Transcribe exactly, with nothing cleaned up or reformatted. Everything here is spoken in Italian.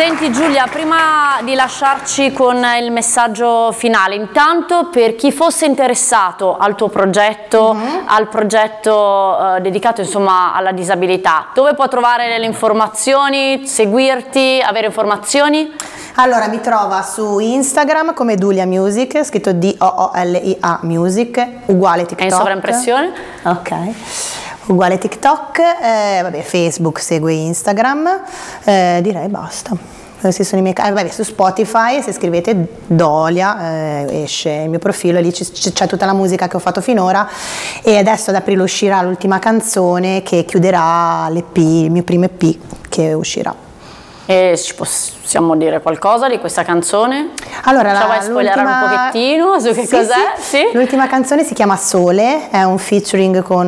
Senti Giulia, prima di lasciarci con il messaggio finale, intanto per chi fosse interessato al tuo progetto, mm-hmm. al progetto eh, dedicato insomma alla disabilità, dove può trovare le informazioni, seguirti, avere informazioni? Allora mi trova su Instagram come Dulia Music, scritto D O O L I A Music, uguale TikTok. È in sovraimpressione? Ok. Uguale TikTok, eh, vabbè, Facebook segue Instagram, eh, direi basta. Questi sono i miei canali. Vabbè, su Spotify se scrivete Dolia eh, esce il mio profilo e lì c'è tutta la musica che ho fatto finora, e adesso ad aprile uscirà l'ultima canzone che chiuderà l'E P, il mio primo E P che uscirà. E ci possiamo dire qualcosa di questa canzone? Allora, ce la vuoi spoilerare un pochettino su che sì, cos'è? Sì. Sì? L'ultima canzone si chiama Sole, è un featuring con